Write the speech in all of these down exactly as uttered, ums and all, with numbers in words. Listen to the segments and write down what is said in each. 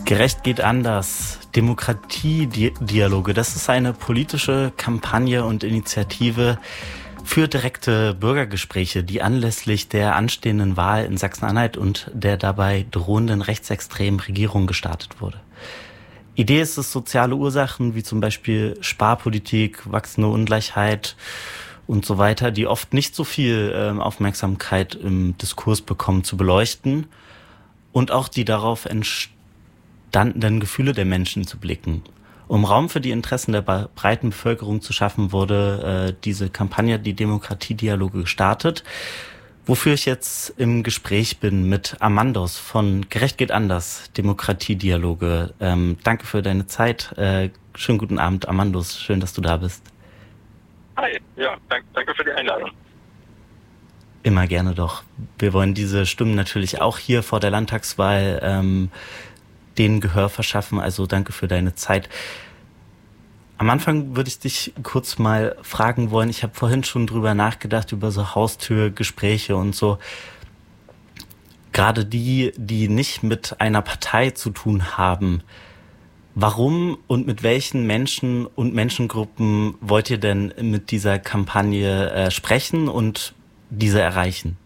Gerecht geht anders. Demokratiedialoge, das ist eine politische Kampagne und Initiative für direkte Bürgergespräche, die anlässlich der anstehenden Wahl in Sachsen-Anhalt und der dabei drohenden rechtsextremen Regierung gestartet wurde. Idee ist es, soziale Ursachen wie zum Beispiel Sparpolitik, wachsende Ungleichheit und so weiter, die oft nicht so viel äh, Aufmerksamkeit im Diskurs bekommen, zu beleuchten und auch die darauf entstandenen Gefühle der Menschen zu blicken. Um Raum für die Interessen der breiten Bevölkerung zu schaffen, wurde äh, diese Kampagne, die Demokratiedialoge, gestartet, wofür ich jetzt im Gespräch bin mit Amandos von Gerecht geht anders, Demokratiedialoge. Ähm, danke für deine Zeit. Äh, schönen guten Abend, Amandos. Schön, dass du da bist. Hi, ja, danke, danke für die Einladung. Immer gerne doch. Wir wollen diese Stimmen natürlich auch hier vor der Landtagswahl ähm, denen Gehör verschaffen, also danke für deine Zeit. Am Anfang würde ich dich kurz mal fragen wollen, ich habe vorhin schon drüber nachgedacht, über so Haustürgespräche und so. Gerade die, die nicht mit einer Partei zu tun haben, warum und mit welchen Menschen und Menschengruppen wollt ihr denn mit dieser Kampagne äh, sprechen und diese erreichen?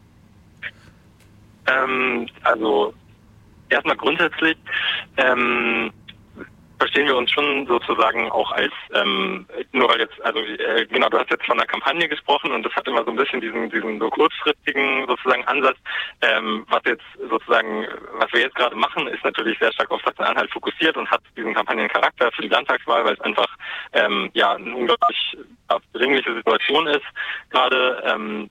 Ähm, also erstmal grundsätzlich ähm, verstehen wir uns schon sozusagen auch als, ähm, nur weil jetzt, also äh, genau, du hast jetzt von einer Kampagne gesprochen und das hat immer so ein bisschen diesen diesen so kurzfristigen sozusagen Ansatz. Ähm, was jetzt sozusagen, was wir jetzt gerade machen, ist natürlich sehr stark auf Sachsen-Anhalt fokussiert und hat diesen Kampagnencharakter für die Landtagswahl, weil es einfach ähm, ja eine unglaublich ja, dringliche Situation ist gerade. Ähm,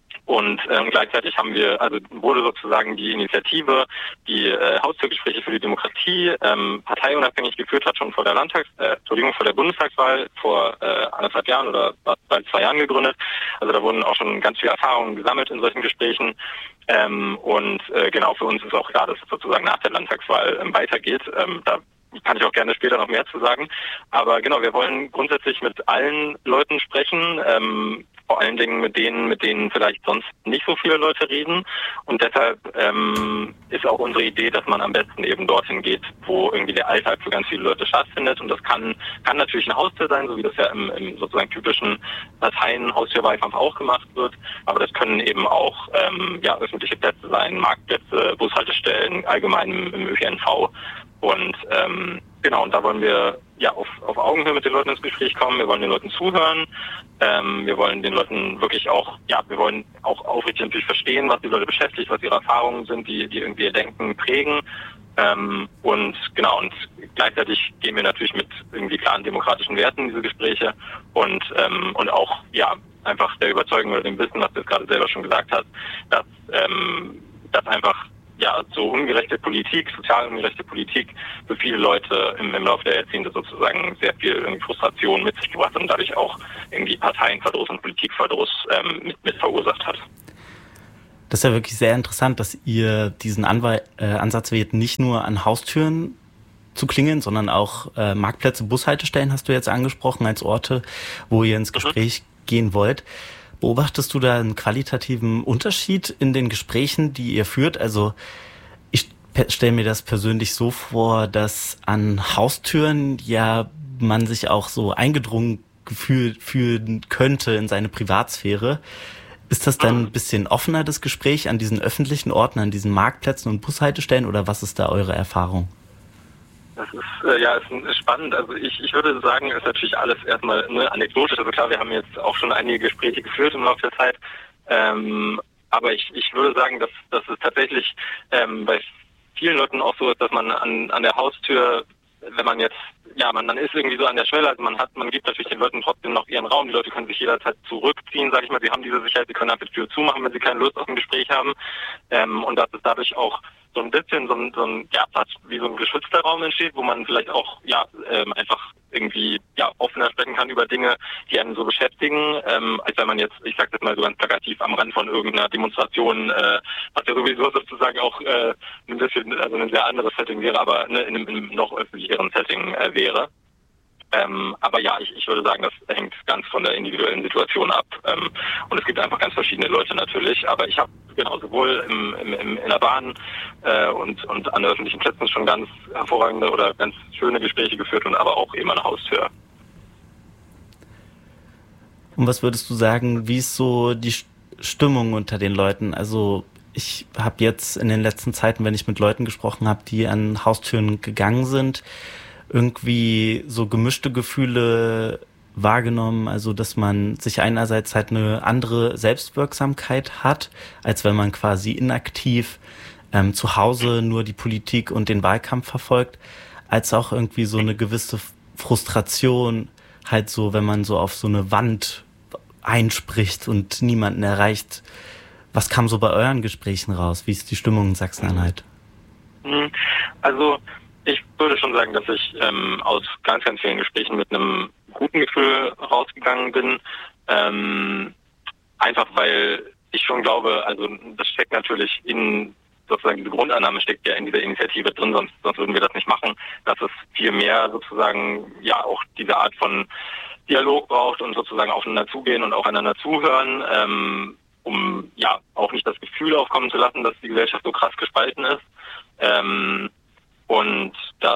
Und ähm, gleichzeitig haben wir, also wurde sozusagen die Initiative, die äh, Haustürgespräche für die Demokratie ähm, parteiunabhängig geführt hat, schon vor der Landtags, äh, Entschuldigung, vor der Bundestagswahl vor äh, anderthalb Jahren oder bald zwei Jahren gegründet. Also da wurden auch schon ganz viele Erfahrungen gesammelt in solchen Gesprächen. Ähm, und äh, genau, für uns ist auch klar, dass es sozusagen nach der Landtagswahl ähm, weitergeht. Ähm, da kann ich auch gerne später noch mehr zu sagen. Aber genau, wir wollen grundsätzlich mit allen Leuten sprechen, ähm, vor allen Dingen mit denen, mit denen vielleicht sonst nicht so viele Leute reden. Und deshalb ähm, ist auch unsere Idee, dass man am besten eben dorthin geht, wo irgendwie der Alltag für ganz viele Leute stattfindet. Und das kann kann natürlich eine Haustür sein, so wie das ja im, im sozusagen typischen Parteien-Haustürwahlkampf auch gemacht wird. Aber das können eben auch ähm, ja öffentliche Plätze sein, Marktplätze, Bushaltestellen, allgemein im, im Ö P N V. Und ähm, genau, und da wollen wir ja auf, auf Augenhöhe mit den Leuten ins Gespräch kommen. Wir wollen den Leuten zuhören. Ähm, wir wollen den Leuten wirklich auch, ja, wir wollen auch aufrichtig natürlich verstehen, was die Leute beschäftigt, was ihre Erfahrungen sind, die, die irgendwie ihr Denken prägen. Ähm, und genau, und gleichzeitig gehen wir natürlich mit irgendwie klaren demokratischen Werten in diese Gespräche und ähm, und auch ja einfach der Überzeugung oder dem Wissen, was du jetzt gerade selber schon gesagt hast, dass ähm, dass einfach ja, so ungerechte Politik, sozial ungerechte Politik für viele Leute im, im Laufe der Jahrzehnte sozusagen sehr viel irgendwie Frustration mit sich gebracht und dadurch auch irgendwie Parteienverdruss und Politikverdruss ähm, mit, mit verursacht hat. Das ist ja wirklich sehr interessant, dass ihr diesen Anwe- äh, Ansatz wählt, nicht nur an Haustüren zu klingeln, sondern auch äh, Marktplätze, Bushaltestellen hast du jetzt angesprochen als Orte, wo ihr ins Gespräch mhm. gehen wollt. Beobachtest du da einen qualitativen Unterschied in den Gesprächen, die ihr führt? Also ich stelle mir das persönlich so vor, dass an Haustüren ja man sich auch so eingedrungen gefühlt fühlen könnte in seine Privatsphäre. Ist das dann ein bisschen offener, das Gespräch an diesen öffentlichen Orten, an diesen Marktplätzen und Bushaltestellen, oder was ist da eure Erfahrung? Das ist, äh, ja, ist, ist spannend. Also ich, ich würde sagen, ist natürlich alles erstmal ne, anekdotisch. Also klar, wir haben jetzt auch schon einige Gespräche geführt im Laufe der Zeit. Ähm, aber ich, ich würde sagen, dass, dass es tatsächlich ähm, bei vielen Leuten auch so ist, dass man an, an der Haustür, wenn man jetzt, ja, man dann ist irgendwie so an der Schwelle, also man hat, man gibt natürlich den Leuten trotzdem noch ihren Raum. Die Leute können sich jederzeit zurückziehen, sage ich mal. Sie haben diese Sicherheit, sie können einfach die Tür zumachen, wenn sie keine Lust auf ein Gespräch haben. Ähm, und dass es dadurch auch so ein bisschen so ein, so ein ja, fast wie so ein geschützter Raum entsteht, wo man vielleicht auch ja ähm, einfach irgendwie ja offener sprechen kann über Dinge, die einen so beschäftigen, ähm, als wenn man jetzt, ich sag das mal so ganz plakativ, am Rand von irgendeiner Demonstration, äh, was ja sowieso sozusagen auch äh, ein bisschen, also ein sehr anderes Setting wäre, aber ne, in einem, in einem noch öffentlicheren Setting äh, wäre. Ähm, aber ja, ich, ich würde sagen, das hängt ganz von der individuellen Situation ab. Ähm, und es gibt einfach ganz verschiedene Leute natürlich. Aber ich habe genau sowohl im, im, im, in der Bahn äh, und, und an öffentlichen Plätzen schon ganz hervorragende oder ganz schöne Gespräche geführt und aber auch eben an der Haustür. Und was würdest du sagen, wie ist so die Stimmung unter den Leuten? Also ich habe jetzt in den letzten Zeiten, wenn ich mit Leuten gesprochen habe, die an Haustüren gegangen sind, irgendwie so gemischte Gefühle wahrgenommen, also dass man sich einerseits halt eine andere Selbstwirksamkeit hat, als wenn man quasi inaktiv ähm, zu Hause nur die Politik und den Wahlkampf verfolgt, als auch irgendwie so eine gewisse Frustration, halt so, wenn man so auf so eine Wand einspricht und niemanden erreicht. Was kam so bei euren Gesprächen raus? Wie ist die Stimmung in Sachsen-Anhalt? Also ich würde schon sagen, dass ich ähm, aus ganz, ganz vielen Gesprächen mit einem guten Gefühl rausgegangen bin. Ähm, einfach weil ich schon glaube, also das steckt natürlich in, sozusagen diese Grundannahme steckt ja in dieser Initiative drin, sonst, sonst würden wir das nicht machen, dass es viel mehr sozusagen ja auch diese Art von Dialog braucht und sozusagen aufeinander zugehen und aufeinander zuhören, ähm, um ja auch nicht das Gefühl aufkommen zu lassen, dass die Gesellschaft so krass gespalten ist. Ähm, und dass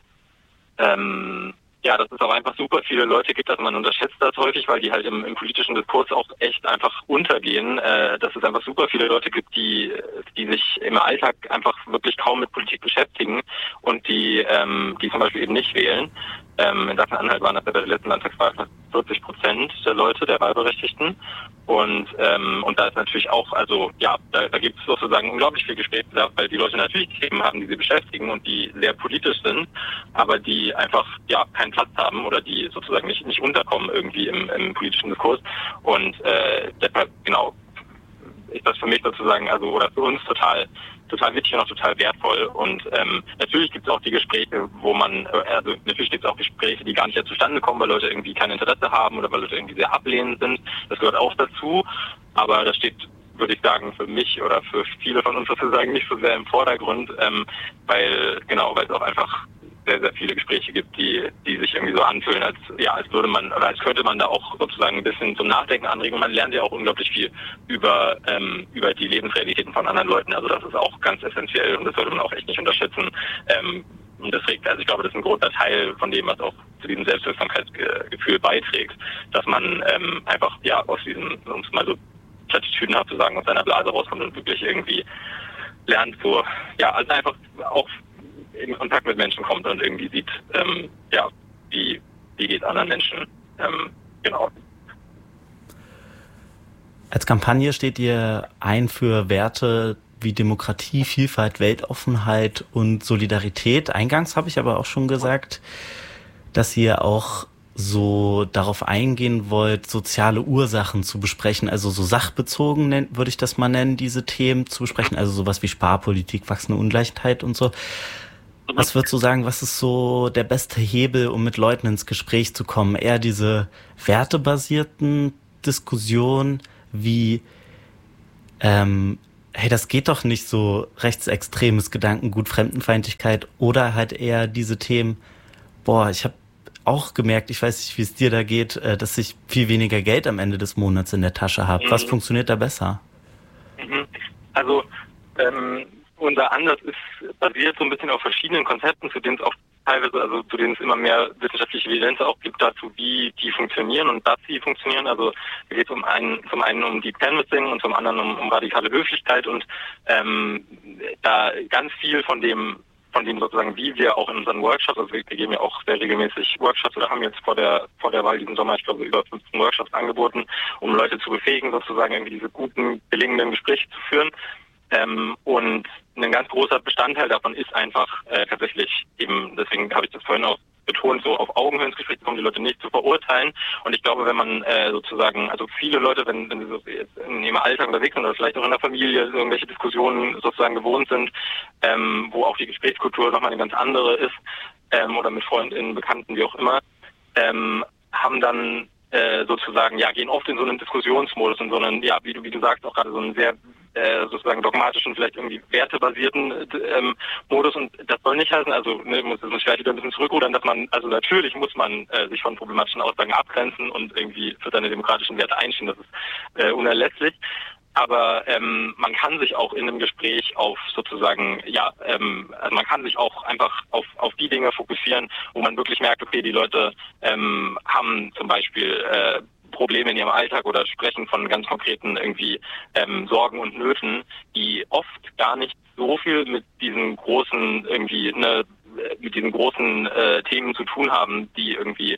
ähm, ja, dass es auch einfach super viele Leute gibt, dass man unterschätzt das häufig, weil die halt im, im politischen Diskurs auch echt einfach untergehen, äh, dass es einfach super viele Leute gibt, die die sich im Alltag einfach wirklich kaum mit Politik beschäftigen und die ähm, die zum Beispiel eben nicht wählen. Ähm, in Sachsen-Anhalt waren das bei der letzten Landtagswahl fast vierzig Prozent der Leute, der Wahlberechtigten. Und ähm, und da ist natürlich auch, also ja, da, da gibt es sozusagen unglaublich viel Gesprächsbedarf, weil die Leute natürlich Themen haben, die sie beschäftigen und die sehr politisch sind, aber die einfach ja keinen Platz haben oder die sozusagen nicht nicht unterkommen irgendwie im, im politischen Diskurs. Und äh, deshalb genau ist das für mich sozusagen, also oder für uns total total wichtig und auch total wertvoll. Und ähm, natürlich gibt es auch die Gespräche, wo man, also natürlich gibt es auch Gespräche, die gar nicht erst zustande kommen, weil Leute irgendwie kein Interesse haben oder weil Leute irgendwie sehr ablehnend sind. Das gehört auch dazu. Aber das steht, würde ich sagen, für mich oder für viele von uns sozusagen nicht so sehr im Vordergrund, ähm, weil, genau, weil es auch einfach sehr, sehr viele Gespräche gibt, die, die sich irgendwie so anfühlen, als, ja, als würde man, oder als könnte man da auch sozusagen ein bisschen zum Nachdenken anregen. Und man lernt ja auch unglaublich viel über, ähm, über die Lebensrealitäten von anderen Leuten. Also das ist auch ganz essentiell und das sollte man auch echt nicht unterschätzen. Ähm, und das regt, also ich glaube, das ist ein großer Teil von dem, was auch zu diesem Selbstwirksamkeitsgefühl beiträgt, dass man, ähm, einfach, ja, aus diesem, um es mal so plattitüdenhaft zu sagen, aus seiner Blase rauskommt und wirklich irgendwie lernt, so, ja, also einfach auch in Kontakt mit Menschen kommt und irgendwie sieht, ähm, ja, wie, wie geht anderen Menschen, ähm, genau. Als Kampagne steht ihr ein für Werte wie Demokratie, Vielfalt, Weltoffenheit und Solidarität. Eingangs habe ich aber auch schon gesagt, dass ihr auch so darauf eingehen wollt, soziale Ursachen zu besprechen, also so sachbezogen würde ich das mal nennen, diese Themen zu besprechen, also sowas wie Sparpolitik, wachsende Ungleichheit und so. Was würdest du sagen, was ist so der beste Hebel, um mit Leuten ins Gespräch zu kommen? Eher diese wertebasierten Diskussionen wie, ähm, hey, das geht doch nicht, so rechtsextremes Gedankengut, Fremdenfeindlichkeit, oder halt eher diese Themen, boah, ich habe auch gemerkt, ich weiß nicht, wie es dir da geht, äh, dass ich viel weniger Geld am Ende des Monats in der Tasche habe. Mhm. Was funktioniert da besser? Mhm. Also, ähm, unser Ansatz ist basiert so ein bisschen auf verschiedenen Konzepten, zu denen es auch teilweise, also zu denen es immer mehr wissenschaftliche Evidenz auch gibt dazu, wie die funktionieren und dass sie funktionieren. Also es geht zum einen, zum einen um Deep Canvassing und zum anderen um, um radikale Höflichkeit und ähm, da ganz viel von dem von dem sozusagen, wie wir auch in unseren Workshops, also wir geben ja auch sehr regelmäßig Workshops oder haben jetzt vor der vor der Wahl diesen Sommer, ich glaube, über fünfzehn Workshops angeboten, um Leute zu befähigen, sozusagen irgendwie diese guten, gelingenden Gespräche zu führen. Ähm, und ein ganz großer Bestandteil davon ist einfach äh, tatsächlich eben, deswegen habe ich das vorhin auch betont, so auf Augenhöhe ins Gespräch zu kommen, die Leute nicht zu verurteilen. Und ich glaube, wenn man äh, sozusagen, also viele Leute, wenn, wenn sie so jetzt in ihrem Alltag unterwegs sind oder vielleicht auch in der Familie irgendwelche Diskussionen sozusagen gewohnt sind, ähm, wo auch die Gesprächskultur nochmal eine ganz andere ist, ähm, oder mit FreundInnen, Bekannten, wie auch immer, ähm, haben dann äh, sozusagen, ja, gehen oft in so einen Diskussionsmodus, in so einen, ja, wie du, wie du sagst, auch gerade so einen sehr äh, sozusagen dogmatischen, vielleicht irgendwie wertebasierten ähm, Modus. Und das soll nicht heißen, also ne, muss es vielleicht wieder ein bisschen zurückrudern, dass man, also natürlich muss man äh, sich von problematischen Aussagen abgrenzen und irgendwie für seine demokratischen Werte einstehen. Das ist äh, unerlässlich. Aber ähm, man kann sich auch in einem Gespräch auf sozusagen, ja, ähm, also man kann sich auch einfach auf auf die Dinge fokussieren, wo man wirklich merkt, okay, die Leute ähm, haben zum Beispiel äh, Probleme in ihrem Alltag oder sprechen von ganz konkreten irgendwie ähm, Sorgen und Nöten, die oft gar nicht so viel mit diesen großen irgendwie ne, mit diesen großen äh, Themen zu tun haben, die irgendwie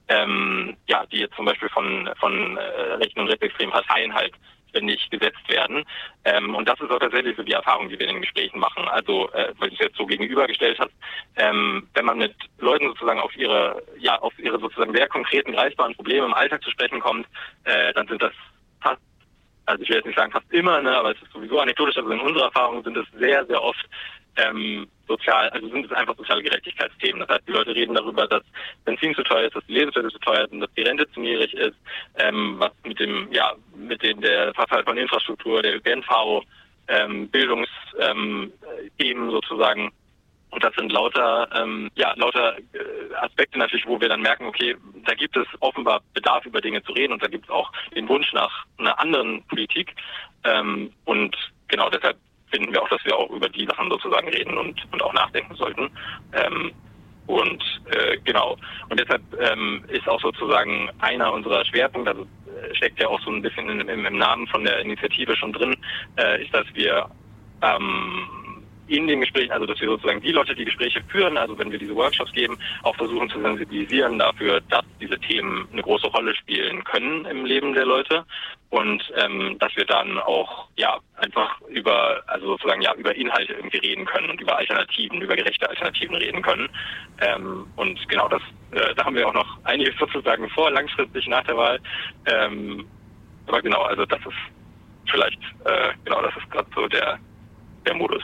ähm, ja, die jetzt zum Beispiel von von äh, rechten und rechtsextremen Parteien halt ständig gesetzt werden. Ähm, und das ist auch tatsächlich so die Erfahrung, die wir in den Gesprächen machen. Also, äh, weil du es jetzt so gegenübergestellt hast, ähm, wenn man mit Leuten sozusagen auf ihre, ja, auf ihre sozusagen sehr konkreten, greifbaren Probleme im Alltag zu sprechen kommt, äh, dann sind das fast, also ich will jetzt nicht sagen fast immer, ne, aber es ist sowieso anekdotisch, also in unserer Erfahrung sind es sehr, sehr oft ähm, sozial, also sind es einfach soziale Gerechtigkeitsthemen. Das heißt, die Leute reden darüber, dass Benzin zu teuer ist, dass die Lebensmittel zu teuer sind, dass die Rente zu niedrig ist, ähm, was mit dem, ja, mit dem der Verfall von Infrastruktur, der Ö P N V, ähm, Bildungsthemen ähm, sozusagen. Und das sind lauter, ähm, ja, lauter äh, Aspekte natürlich, wo wir dann merken, okay, da gibt es offenbar Bedarf, über Dinge zu reden und da gibt es auch den Wunsch nach einer anderen Politik. Ähm, und genau deshalb finden wir auch, dass wir auch über die Sachen sozusagen reden und, und auch nachdenken sollten. Ähm, und äh, genau. Und deshalb ähm, ist auch sozusagen einer unserer Schwerpunkte, also äh, steckt ja auch so ein bisschen in, im, im Namen von der Initiative schon drin, äh, ist, dass wir ähm, in den Gesprächen, also dass wir sozusagen die Leute, die Gespräche führen, also wenn wir diese Workshops geben, auch versuchen zu sensibilisieren dafür, dass diese Themen eine große Rolle spielen können im Leben der Leute und ähm, dass wir dann auch ja einfach über, also sozusagen ja über Inhalte irgendwie reden können und über Alternativen, über gerechte Alternativen reden können. Ähm, und genau das, äh, da haben wir auch noch einiges sozusagen vor, langfristig nach der Wahl. Ähm, aber genau, also das ist vielleicht, äh, genau, das ist gerade so der der Modus.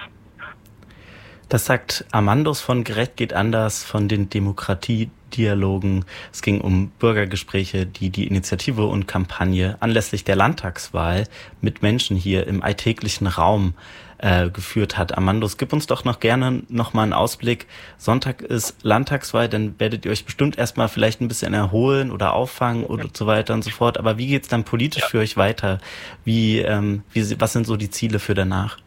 Das sagt Amandus von Gerecht geht anders, von den Demokratiedialogen. Es ging um Bürgergespräche, die die Initiative und Kampagne anlässlich der Landtagswahl mit Menschen hier im alltäglichen Raum äh, geführt hat. Amandus, gib uns doch noch gerne noch mal einen Ausblick. Sonntag ist Landtagswahl, dann werdet ihr euch bestimmt erstmal vielleicht ein bisschen erholen oder auffangen und so weiter und so fort. Aber wie geht's dann politisch ja. für euch weiter? Wie, ähm, wie, was sind so die Ziele für danach?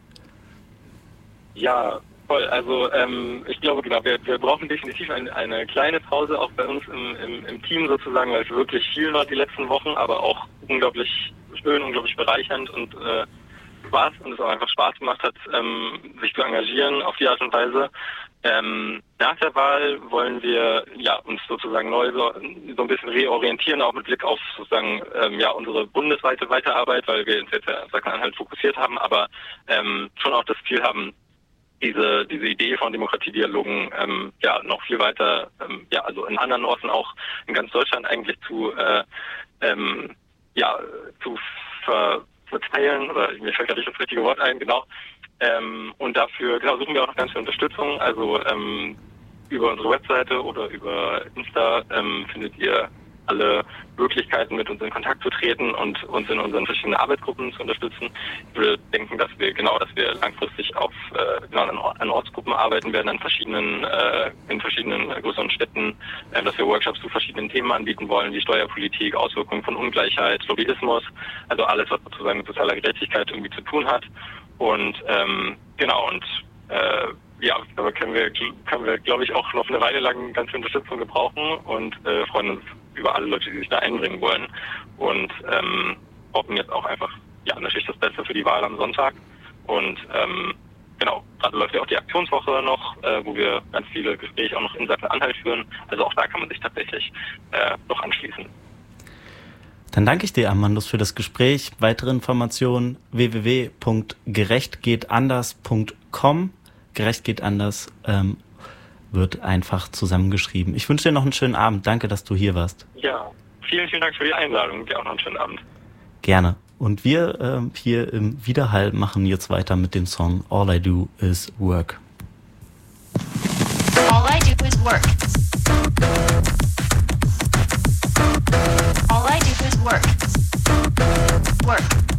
Ja, voll. Also ähm, ich glaube, genau, wir, wir brauchen definitiv ein, eine kleine Pause, auch bei uns im, im, im Team sozusagen, weil es wirklich viel war die letzten Wochen, aber auch unglaublich schön, unglaublich bereichernd und äh, Spaß und es auch einfach Spaß gemacht hat, ähm, sich zu engagieren auf die Art und Weise. Ähm, nach der Wahl wollen wir ja uns sozusagen neu so, so ein bisschen reorientieren, auch mit Blick auf sozusagen ähm, ja unsere bundesweite Weiterarbeit, weil wir uns jetzt ja Sachsen-Anhalt fokussiert haben, aber ähm, schon auch das Ziel haben, diese diese Idee von Demokratiedialogen ähm, ja noch viel weiter, ähm, ja also in anderen Orten auch in ganz Deutschland eigentlich zu äh, ähm, ja zu ver, verteilen oder mir fällt gerade nicht das richtige Wort ein, genau. Ähm, und dafür genau suchen wir auch noch ganz viel Unterstützung. Also ähm, über unsere Webseite oder über Insta ähm, findet ihr alle Möglichkeiten, mit uns in Kontakt zu treten und uns in unseren verschiedenen Arbeitsgruppen zu unterstützen. Ich würde denken, dass wir genau, dass wir langfristig auf äh, genau an, an Ortsgruppen arbeiten werden, an verschiedenen äh, in verschiedenen äh, größeren Städten, äh, dass wir Workshops zu verschiedenen Themen anbieten wollen, wie Steuerpolitik, Auswirkungen von Ungleichheit, Lobbyismus, also alles, was sozusagen mit sozialer Gerechtigkeit irgendwie zu tun hat. Und ähm, genau und äh, ja, da können wir, können wir, glaube ich, auch noch eine Weile lang ganz viel Unterstützung gebrauchen und äh, freuen uns über alle Leute, die sich da einbringen wollen und ähm, hoffen jetzt auch einfach, ja, natürlich das Beste für die Wahl am Sonntag. Und ähm, genau, gerade läuft ja auch die Aktionswoche noch, äh, wo wir ganz viele Gespräche auch noch in Sachsen-Anhalt führen. Also auch da kann man sich tatsächlich äh, noch anschließen. Dann danke ich dir, Amandus, für das Gespräch. Weitere Informationen w w w punkt gerecht geht anders punkt com. Gerecht geht anders ähm, wird einfach zusammengeschrieben. Ich wünsche dir noch einen schönen Abend. Danke, dass du hier warst. Ja, vielen, vielen Dank für die Einladung. Dir auch noch einen schönen Abend. Gerne. Und wir äh, hier im Widerhall machen jetzt weiter mit dem Song All I Do Is Work. All I do is work. All I do is work. Work.